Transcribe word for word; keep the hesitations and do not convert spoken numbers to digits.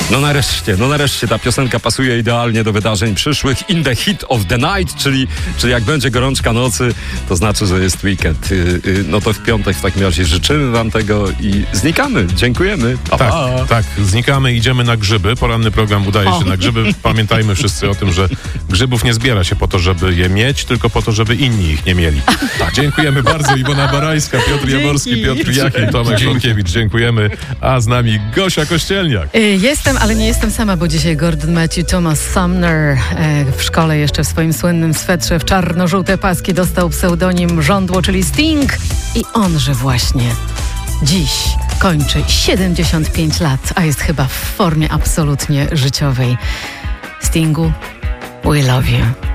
No nareszcie, no nareszcie ta piosenka pasuje idealnie do wydarzeń przyszłych. In the heat of the night, czyli, czyli jak będzie gorączka nocy, to znaczy, że jest weekend. No to w piątek w takim razie życzymy wam tego i znikamy. Dziękujemy. Pa, tak, pa. tak, znikamy, idziemy na grzyby. Poranny program udaje O. się na grzyby. Pamiętajmy wszyscy o tym, że grzybów nie zbiera się po to, żeby je mieć, tylko po to, żeby inni ich nie mieli. Tak. Dziękujemy bardzo. Iwona Barajska, Piotr Dzięki. Jaworski, Piotr Jachim, Tomek Szurkiewicz. Dziękujemy. A z nami Gosia Kościelniak. Y, Jestem, ale nie jestem sama, bo dzisiaj Gordon Matthew Thomas Sumner e, w szkole jeszcze w swoim słynnym swetrze w czarno-żółte paski dostał pseudonim Żądło, czyli Sting. I onże właśnie dziś kończy siedemdziesiąt pięć lat, a jest chyba w formie absolutnie życiowej. Stingu, we love you.